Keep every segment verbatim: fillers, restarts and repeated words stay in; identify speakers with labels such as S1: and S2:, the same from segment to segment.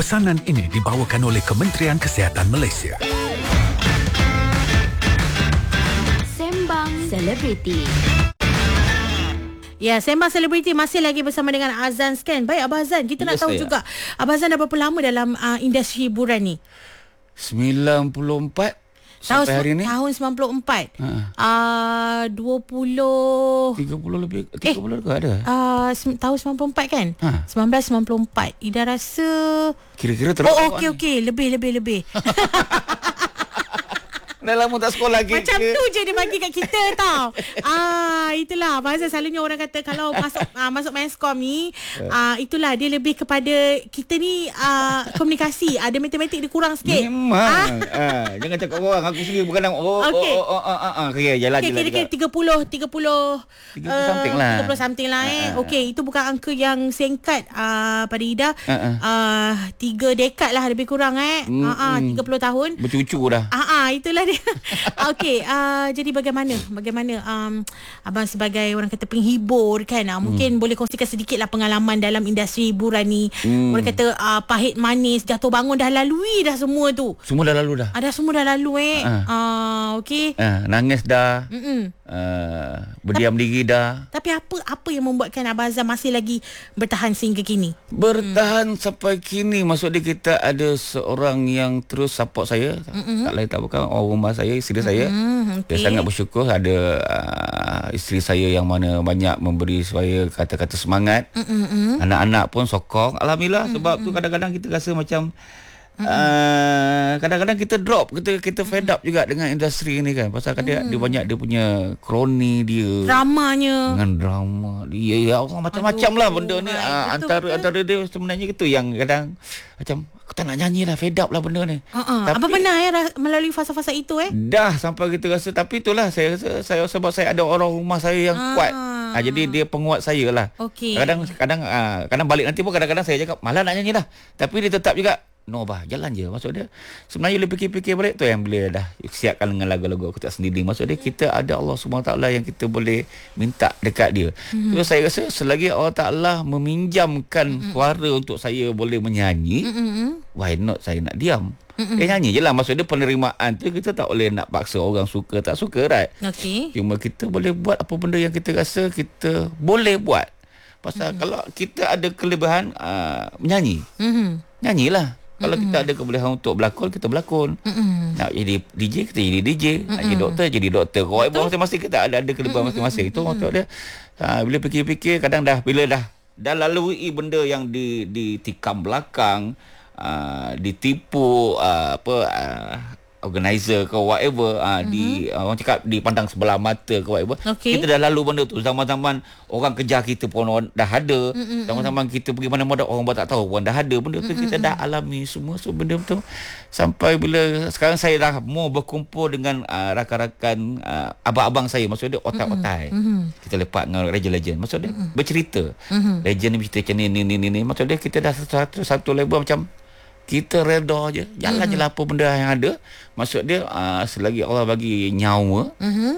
S1: Pesanan ini dibawakan oleh Kementerian Kesihatan Malaysia.
S2: Sembang Selebriti.
S3: Ya, Sembang Selebriti masih lagi bersama dengan Azan Scan. Baik, Abah Azan, kita nak
S4: Yes,
S3: tahu
S4: saya.
S3: juga Abah Azan dah berapa lama dalam uh, industri hiburan ni?
S4: sembilan puluh empat
S3: Tahun,
S4: sampai hari ni.
S3: tahun sembilan puluh empat.
S4: Ha.
S3: Uh, dua puluh
S4: tiga puluh lebih, tiga puluh ke ada?
S3: Uh, sem- tahun sembilan puluh empat kan?
S4: Ha.
S3: seribu sembilan ratus sembilan puluh empat. Ida rasa
S4: Kira-kira teruk.
S3: Oh, okey okey, lebih lebih lebih.
S4: Dah lama tak sekolah lagi.
S3: Macam tu je dia bagi kat kita tau. Ah, itulah pasal selalunya orang kata kalau masuk ah, masuk Manscom ni, ah, itulah dia lebih kepada kita ni ah, komunikasi, ada matematik dia kurang sikit.
S4: Memang. Ah. Jangan cakap orang, aku sendiri bukan nak. Oh,
S3: Okey.
S4: oh, oh, oh, oh, oh, oh. Okay, jalan
S3: Okay,
S4: jalan.
S3: kira-kira tiga puluh tiga puluh
S4: tiga puluh something lah.
S3: tiga puluh something lah eh.
S4: Ha.
S3: Okey, itu bukan angka yang singkat uh, pada Ida.
S4: Ha, ha.
S3: Uh, tiga dekad lah lebih kurang eh.
S4: Mm,
S3: Ha ah,
S4: mm.
S3: tiga puluh tahun.
S4: Bercucu dah.
S3: Ah, ah itulah dia. Okey, uh, jadi bagaimana? Bagaimana um, abang sebagai orang kata penghibur kan? Uh, mungkin
S4: Hmm.
S3: boleh kongsikan sedikit lah pengalaman dalam industri hiburan ni.
S4: Hmm.
S3: Orang kata uh, pahit manis, jatuh bangun dah lalui dah semua tu.
S4: Semua dah lalu dah.
S3: Ada semua dah lalu eh.
S4: Ah.
S3: Uh, okey.
S4: Ah, nangis dah.
S3: Mm-mm.
S4: Uh, berdiam diri dah.
S3: Tapi apa apa yang membuatkan Abang Azam masih lagi bertahan sehingga kini?
S4: Bertahan hmm. sampai kini. Maksud dia kita ada seorang yang terus support saya. Mm-hmm. Tak lain tak bukan orang rumah saya, isteri mm-hmm. saya.
S3: Okay.
S4: Saya sangat bersyukur ada uh, isteri saya yang mana banyak memberi saya kata-kata semangat. Mm-hmm. Anak-anak pun sokong. Alhamdulillah. Mm-hmm. Sebab tu kadang-kadang kita rasa macam Mm-hmm. Uh, kadang-kadang kita drop, kita kita fed up juga dengan industri ni kan. Pasal kadang mm. dia banyak dia punya kroni dia.
S3: Dramanya.
S4: Dengan drama dia, ya Allah, macam-macam lah benda ni. Uh, antara betul. antara dia sebenarnya itu yang kadang macam aku tak nak nyanyi lah, fed up lah benda ni.
S3: Uh-uh.
S4: Tapi,
S3: apa pernah ya melalui fasa-fasa itu eh?
S4: Dah sampai kita rasa. Tapi itulah saya rasa saya sebab saya ada orang rumah saya yang
S3: Ah.
S4: kuat. Ah, jadi dia penguat saya lah.
S3: Okey.
S4: Kadang kadang ah, kadang balik nanti pun kadang-kadang saya cakap malah nak nyanyi lah. Tapi dia tetap juga no bah, jalan je. Maksud dia sebenarnya dia fikir-fikir balik tu yang bila dah siapkan dengan lagu-lagu aku tak sendiri. Maksud dia kita ada Allah subhanahu wa taala yang kita boleh minta dekat dia. Mm-hmm. So saya rasa selagi Allah Taala meminjamkan mm-hmm. suara untuk saya boleh menyanyi, mm-hmm. why not saya nak diam. Mm-mm. Dia nyanyi je lah. Maksud dia penerimaan tu kita tak boleh nak paksa orang suka tak suka, right?
S3: Okey.
S4: Cuma kita boleh buat apa benda yang kita rasa kita boleh buat. Pasal mm-hmm. kalau kita ada kelebihan uh, menyanyi, mm-hmm. nyanyilah. Kalau mm-hmm. kita ada kebolehan untuk berlakon, kita berlakon. Mm-hmm. Nak jadi D J, kita jadi D J. Mm-hmm. Nak jadi doktor, jadi doktor. Kau masing-masing kita ada ada kelebihan mm-hmm. masing-masing. Itu maksud dia. Uh, bila fikir-fikir kadang dah bila dah dah lalui benda yang di ditikam belakang, Uh, ditipu uh, apa uh, organizer ke whatever uh, mm-hmm. di uh, orang cakap dipandang sebelah mata ke whatever. Okay. Kita dah lalu benda tu. Zaman-zaman orang kejar kita pun orang dah ada. Mm-hmm. Zaman-zaman kita pergi mana-mana orang pun tak tahu pun dah ada. Benda tu mm-hmm. kita dah alami semua. So benda tu sampai bila sekarang saya dah mau berkumpul dengan uh, rakan-rakan uh, abang-abang saya. Maksud dia otak-otak. Mm-hmm. Kita lepak dengan legend-legend. Maksud dia mm-hmm. bercerita. Mm-hmm. Legend ni bercerita macam ni ni ni ni. Maksud dia kita dah satu satu level macam kita reda je. Jalan mm-hmm. je lah apa benda yang ada. Maksud dia uh, selagi Allah bagi nyawa, mm-hmm.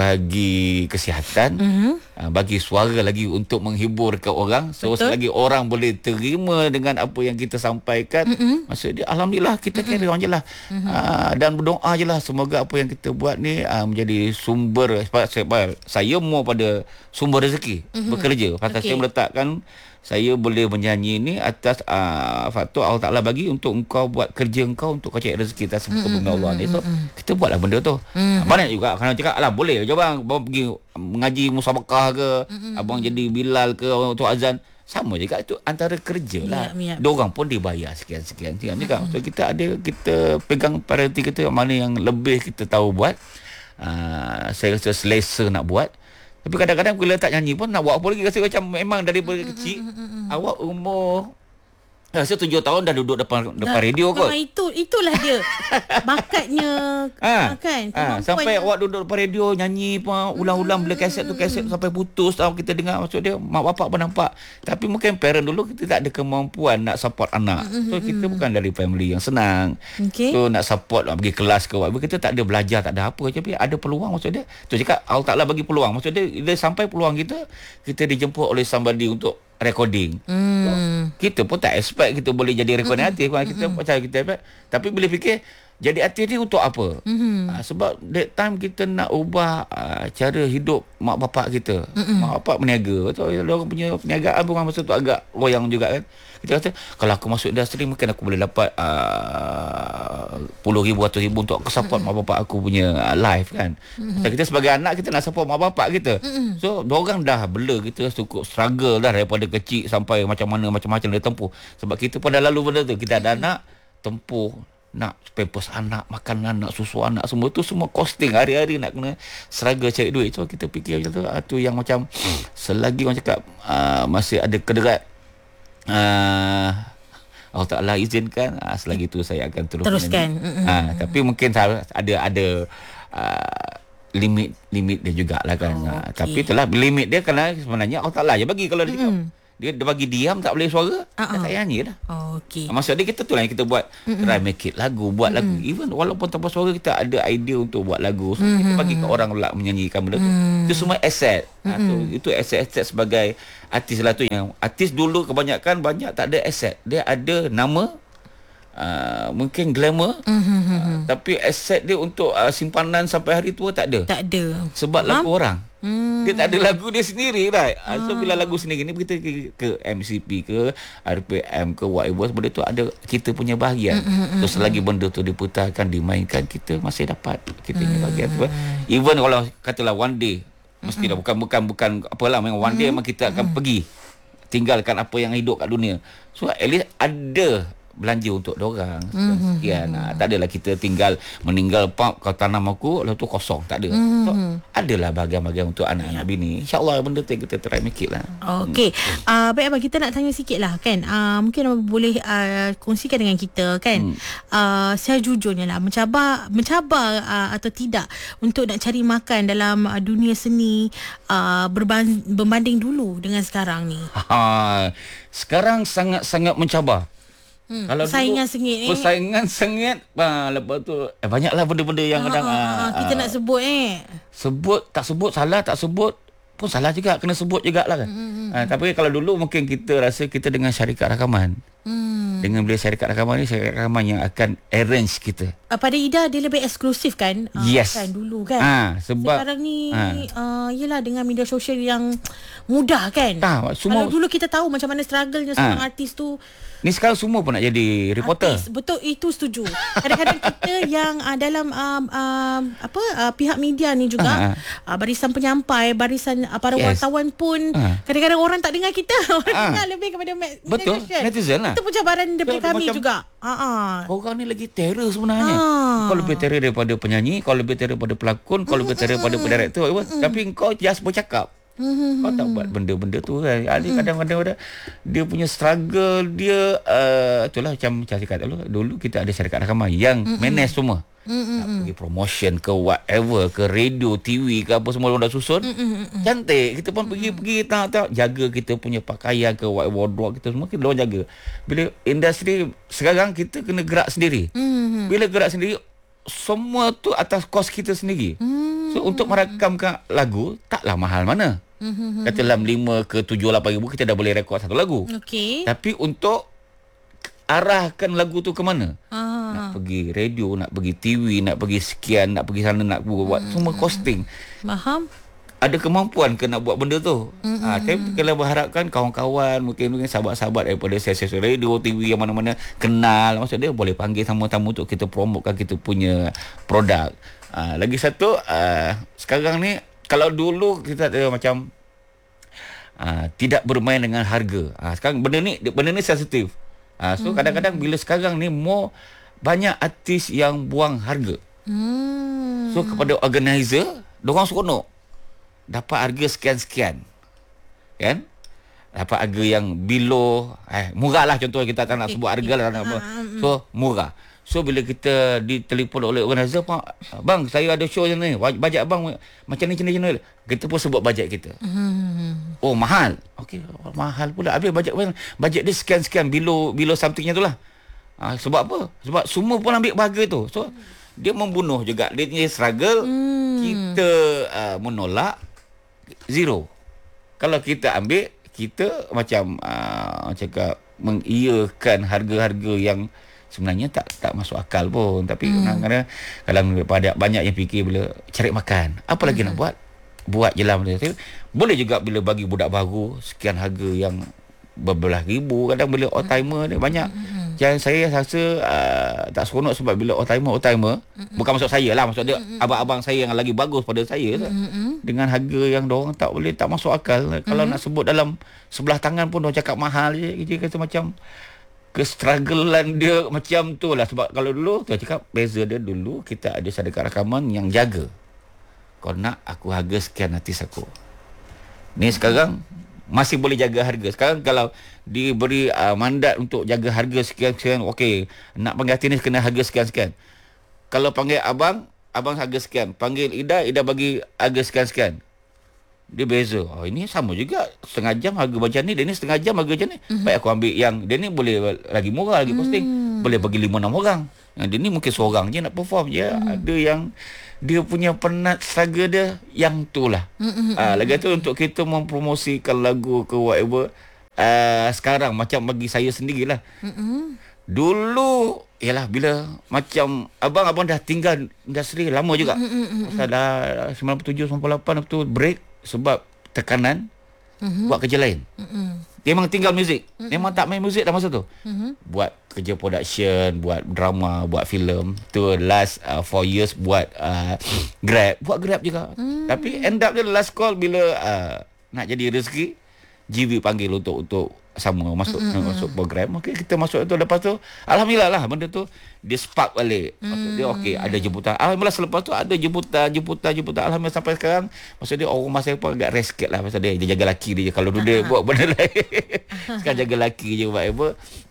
S4: bagi kesihatan, mm-hmm. uh, bagi suara lagi untuk menghibur ke orang. So betul. Selagi orang boleh terima dengan apa yang kita sampaikan, mm-hmm. maksud dia Alhamdulillah kita mm-hmm. carry on je lah. Mm-hmm. uh, Dan berdoa je lah semoga apa yang kita buat ni uh, menjadi sumber. Sebab saya mau pada sumber rezeki, mm-hmm. bekerja. Pasal okay. saya meletakkan saya boleh menyanyi ni atas uh, faktor Allah Ta'ala bagi untuk engkau buat kerja engkau untuk kau cari rezeki atas muka bumi Allah ni. So kita buatlah benda tu. Mm-hmm. Banyak juga kalau cakap alah boleh je bang, abang pergi mengaji musabakah ke, mm-hmm. abang jadi Bilal ke untuk azan. Sama juga itu antara kerja lah. Yeah, yeah. Diorang pun dibayar sekian-sekian. Sekian juga. So kita ada, kita pegang prioriti kita mana yang lebih kita tahu buat. Uh, saya rasa selesa nak buat. Tapi kadang-kadang bila tak nyanyi pun nak buat apa lagi, rasa macam memang daripada mm, kecil mm, mm, mm. awak umur rasa tujuh tahun dah duduk depan depan radio kot.
S3: Ha, itu itulah dia. Bakatnya
S4: ha,
S3: kan.
S4: Ha, sampai awak duduk depan radio nyanyi pun ulang-ulang bila kaset tu kaset sampai putus tahu kita dengar. Maksud dia mak bapak pun nampak. Tapi mungkin parent dulu kita tak ada kemampuan nak support anak. So kita bukan dari family yang senang. Okay. So nak support nak pergi kelas ke apa kita tak ada belajar tak ada apa. Tapi ada peluang maksud dia. Tu cakap Allah Taala bagi peluang. Maksud dia bila sampai peluang kita kita dijemput oleh somebody untuk recording.
S3: Hmm.
S4: So, kita pun tak expect kita boleh jadi recording artis. Kita macam kita expect. Tapi bila fikir jadi artis ni untuk apa?
S3: Mm-hmm.
S4: Uh, sebab that time kita nak ubah uh, cara hidup mak bapak kita. Mm-hmm. Mak bapak berniaga. Betul, orang punya perniagaan pun masa tu agak goyang juga kan. Kita kata kalau aku masuk industri mungkin aku boleh dapat uh, puluh ribu, ratus ribu untuk aku support mm-hmm. mak bapak aku punya uh, live kan. Mm-hmm. Kita sebagai anak kita nak support mak bapak kita. Mm-hmm. So diorang dah bela kita cukup struggle dah daripada kecil sampai macam mana macam-macam dia tempuh. Sebab kita pun dah lalu benda tu. Kita ada mm-hmm. anak tempuh nak pampers anak, makan anak, susu anak, semua tu semua costing hari-hari nak kena struggle cari duit. So kita fikir macam tu, uh, tu yang macam selagi orang cakap uh, masih ada kederat uh, Allah Ta'ala izinkan, uh, selagi tu saya akan terus
S3: teruskan.
S4: Uh, tapi mungkin ada ada uh, limit limit dia jugalah kan.
S3: Oh,
S4: uh,
S3: okay.
S4: Tapi itulah limit dia kerana sebenarnya Allah Ta'ala je bagi. Kalau dia cakap dia, dia bagi diam tak boleh suara, uh-uh. tak payah nyanyi dah.
S3: Oh, okey.
S4: Maksud dia kita tu lah yang kita buat, mm-mm. try make it lagu, buat mm-mm. lagu. Even walaupun tanpa suara kita ada idea untuk buat lagu. So mm-hmm. kita bagi ke orang pula menyanyikan benda tu. Mm-hmm. Itu semua aset. Mm-hmm. Ha, tu, itu aset-aset sebagai artis lah tu. Yang artis dulu kebanyakan banyak tak ada aset. Dia ada nama, uh, mungkin glamour, mm-hmm. uh, tapi aset dia untuk uh, simpanan sampai hari tua tak ada.
S3: Tak ada.
S4: Sebab lagu
S3: Faham?
S4: orang. Hmm. Dia tak ada lagu dia sendiri, right? Ah. So bila lagu sendiri ni kita ke, ke M C P ke R P M ke whatever, benda tu ada kita punya bahagian. Mm, mm, so selagi benda tu diputarkan, dimainkan, kita masih dapat kita punya bahagian tu. Even kalau katalah one day, mesti dah bukan bukan bukan apalah, memang one day memang kita akan pergi tinggalkan apa yang hidup kat dunia. So at least ada belanja untuk dorang mm-hmm. sekian. Ha, tak adalah kita tinggal meninggal pump kau tanam aku lepas tu kosong, tak ada. Mm-hmm. So adalah bahagian-bahagian untuk anak-anak bini. InsyaAllah benda tu kita try make it lah.
S3: Okey. Hmm. Uh, baik abang, kita nak tanya sikit lah kan. Uh, mungkin abang boleh uh, kongsikan dengan kita kan. Hmm. Uh, saya jujurnya lah mencabar mencabar uh, atau tidak untuk nak cari makan dalam uh, dunia seni uh, berban- berbanding dulu dengan sekarang ni.
S4: Ha, sekarang sangat-sangat mencabar.
S3: Hmm,
S4: kalau
S3: persaingan
S4: dulu,
S3: sengit ni.
S4: Persaingan sengit. Ha, lepas tu eh, banyaklah benda-benda yang
S3: ha,
S4: kadang
S3: ha, ha, kita
S4: ha,
S3: nak sebut eh.
S4: Sebut tak sebut salah, tak sebut pun salah juga, kena sebut jugalah kan. Hmm, ha, tapi kalau dulu mungkin kita rasa kita dengan syarikat rakaman. Hmm. Dengan beli syarikat rakaman ni, syarikat rakaman yang akan arrange kita.
S3: Uh, pada Ida dia lebih eksklusif kan? Uh,
S4: yes.
S3: Kan dulu kan.
S4: Ha, sebab
S3: sekarang ni
S4: ha.
S3: uh, yelah dengan media sosial yang mudah kan.
S4: Ha, semua,
S3: kalau dulu kita tahu macam mana struggle-nya seorang
S4: ha.
S3: artis tu.
S4: Ni sekarang semua pun nak jadi reporter.
S3: Artis, betul, itu setuju. Kadang-kadang kita yang uh, dalam um, um, apa uh, pihak media ni juga uh, uh, barisan penyampai, barisan uh, para yes. wartawan pun uh. kadang-kadang orang tak dengar kita. Orang uh. dengar lebih kepada media
S4: betul,
S3: sosial.
S4: netizen lah.
S3: Itu pun cabaran daripada
S4: so,
S3: kami juga. Uh-uh.
S4: Orang ni lagi terror sebenarnya. Uh. Kau lebih terror daripada penyanyi, kau lebih terror daripada pelakon, kau lebih terror daripada director. Uh. Tapi kau just bercakap. Mm-hmm. Kau tak buat benda-benda tu kan. Mm-hmm. Kadang-kadang dia punya struggle dia uh, itulah macam macam cakap dulu. Dulu kita ada syarikat rakaman yang mm-hmm. manage semua. Mm-hmm. Nak pergi promotion ke whatever, ke radio, T V ke apa semua orang dah susun. Mm-hmm. Cantik. Kita pun mm-hmm. pergi-pergi tak-tak jaga kita punya pakaian ke wardrobe kita semua, kita orang jaga. Bila industri sekarang kita kena gerak sendiri. Mm-hmm. Bila gerak sendiri semua tu atas kos kita sendiri. Mm-hmm. So untuk merakamkan lagu taklah mahal mana. Mm-hmm. Kata dalam lima ke tujuh lapan ribu kita dah boleh rekod satu lagu.
S3: Okey.
S4: Tapi untuk arahkan lagu tu ke mana?
S3: Ah.
S4: Nak pergi radio, nak pergi T V, nak pergi sekian, nak pergi sana, nak buat mm-hmm. semua costing.
S3: Faham?
S4: Ada kemampuan ke nak buat benda tu. Mm-hmm. Ha, tapi kalau berharapkan kawan-kawan, mungkin mungkin sahabat-sahabat daripada stesen radio, T V yang mana-mana kenal, maksud dia boleh panggil tamu-tamu untuk kita promotekan kita punya produk. Ha, lagi satu, uh, sekarang ni kalau dulu kita ada macam uh, tidak bermain dengan harga. Uh, sekarang benda ni benda ni sensitif. Uh, so hmm. kadang-kadang bila sekarang ni more banyak artis yang buang harga. Hmm. So kepada organizer, diorang seronok dapat harga sekian-sekian. Kan? Dapat harga yang below eh murah lah, contoh kita tak nak sebut harga lah apa. So murah. So bila kita ditelefon oleh organizer, bang saya ada show macam ni, bajet abang macam ni macam ni macam ni, kita pun sebut bajet kita. Hmm. Oh mahal. Okey, oh, mahal pula. Habis bajet bajet dia sekian-sekian below below somethingnya tu lah. Ha, sebab apa? Sebab semua pun ambil bahagia tu. So dia membunuh juga. Dia punya struggle. Hmm. Kita uh, menolak zero. Kalau kita ambil, kita macam uh, cakap mengiyakan harga-harga yang sebenarnya tak tak masuk akal pun. Tapi hmm. kadang-kadang kalau pada banyak yang fikir bila cari makan, apa lagi hmm. nak buat? Buat je lah. Boleh juga bila bagi budak baru sekian harga yang berbelas ribu, kadang bila old timer ni banyak. Mm-hmm. Yang saya rasa uh, tak seronok sebab bila old timer old timer mm-hmm. bukan maksud saya lah, maksud dia mm-hmm. abang-abang saya yang lagi bagus pada saya mm-hmm. dengan harga yang diorang tak boleh, tak masuk akal. Mm-hmm. Kalau nak sebut dalam sebelah tangan pun diorang cakap mahal je. Dia kata macam kestrugglean dia macam tu lah. Sebab kalau dulu tu cakap beza dia, dulu kita ada syarikat rakaman yang jaga. Kau nak aku harga sekian artis aku. Ni sekarang masih boleh jaga harga. Sekarang kalau diberi uh, mandat untuk jaga harga sekian-sekian, okey, nak panggil artis ni kena harga sekian-sekian. Kalau panggil abang, abang harga sekian. Panggil Ida, Ida bagi harga sekian-sekian. Dia beza. Oh, ini sama juga. Setengah jam harga macam ni, dia ni setengah jam harga macam ni. Mm-hmm. Baik aku ambil yang dia ni boleh lagi murah, lagi posting. Mm. Boleh bagi lima enam orang. Yang dia ni mungkin seorang je nak perform je. Mm. Ada yang dia punya penat struggle dia yang tu lah. Mm-hmm. Uh, lagi tu untuk kita mempromosikan lagu ke whatever. Uh, sekarang macam bagi saya sendirilah. Mm-hmm. Dulu ialah bila macam abang-abang dah tinggal industri lama juga. Mm-hmm. Pasal dah sembilan puluh tujuh sembilan puluh lapan tu break sebab tekanan mm-hmm. buat kerja lain. Mm-hmm. Dia memang tinggal muzik. Mm-hmm. Memang tak main muzik dah masa tu. Mm-hmm. Buat kerja production, buat drama, buat filem. Tu last uh, four years buat uh, Grab. Buat Grab juga. Mm-hmm. Tapi end up dia last call bila uh, nak jadi rezeki, G V panggil untuk untuk sama masuk mm-hmm. masuk program. Okey, kita masuk itu. Lepas tu alhamdulillah lah benda tu dia spark balik. Maksud dia okey, ada jemputan. Alhamdulillah selepas tu ada jemputan, jemputan, jemputan. Alhamdulillah sampai sekarang. Maksud dia orang masa pun agak rest sikit lah. Pasal dia, dia jaga laki dia. Kalau dulu dia buat benda lain. Sekarang jaga laki je whatever.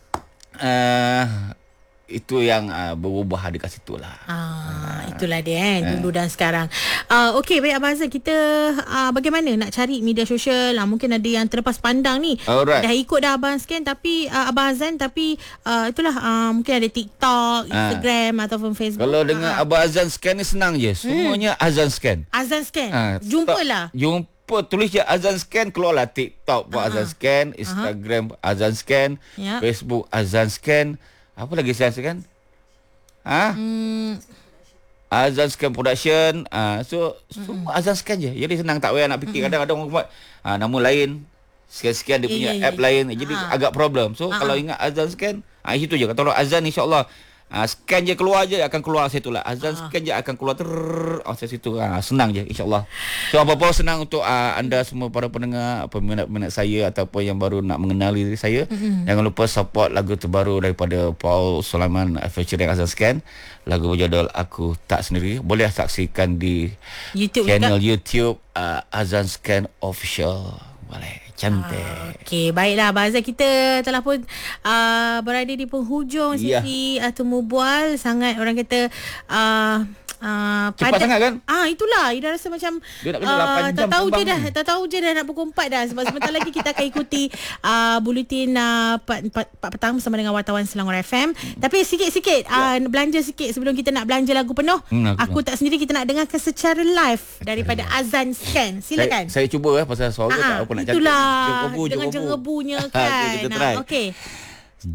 S4: Uh, itu yang uh, berubah dekat situ lah.
S3: Ah, itulah dia eh, dulu dan sekarang. Uh, Okey, baik Abang Azan, kita uh, bagaimana nak cari media sosial? Uh, mungkin ada yang terlepas pandang ni.
S4: Alright.
S3: Dah ikut dah Abang Scan tapi uh, Abang Azan tapi uh, itulah uh, mungkin ada TikTok, Instagram uh. ataupun Facebook.
S4: Kalau dengan uh. Abang Azan Scan ni senang je. Semuanya hmm. Azan Scan.
S3: Azan Scan. Uh,
S4: Jumpalah.
S3: Jumpalah.
S4: Jumpa tulis je Azan Scan, keluarlah TikTok buat uh-huh. Azan Scan, Instagram uh-huh. Azan Scan, yep. Facebook Azan Scan. Apa lagi Azan Scan? Ha? Hmm. Azan Scan Production. Ah, so semua Azan Scan je. Jadi senang, tak payah nak fikir. Kadang-kadang orang buat ah, nama lain, sekian-sekian dia punya yeah, app yeah, lain. Jadi ha. agak problem. So ha. kalau ingat Azan Scan, ah itu je. Kalau Azan insya-Allah ah, scan je keluar je akan keluar situ lah. Azan ha. scan je akan keluar ter oh, situ. Ah, senang je insya-Allah. So apa-apa senang untuk ah, anda semua para pendengar, peminat-peminat saya ataupun yang baru nak mengenali diri saya. Mm-hmm. Jangan lupa support lagu terbaru daripada Paul Sulaiman featuring Azan Scan. Lagu berjudul Aku Tak Sendiri. Boleh saksikan di YouTube channel juga. YouTube uh, Azan Scan Official. Boleh. Cantik. Ah,
S3: Okey, baiklah Abang Azan, kita telah pun uh, berada di penghujung
S4: yeah.
S3: sesi uh, Temu Bual. Sangat orang kata uh, Uh,
S4: cepat sangat kan?
S3: Ah itulah, Ida rasa macam
S4: dia nak kena lapan jam.
S3: Tak tahu je dah, tak tahu je dah nak pukul empat dah. Sebab sebentar lagi kita akan ikuti uh, buletin uh, empat petang bersama dengan wartawan Selangor F M. Hmm. Tapi sikit-sikit uh, ya. belanja sikit sebelum kita nak belanja lagu penuh. Hmm, aku, aku tak sendiri, kita nak dengarkan secara live daripada Azan Scan. Silakan.
S4: Saya, saya cuba eh pasal suara tak apa nak cakap.
S3: Itulah dengan jerebunya kan.
S4: Okey, kita try.
S3: Okey.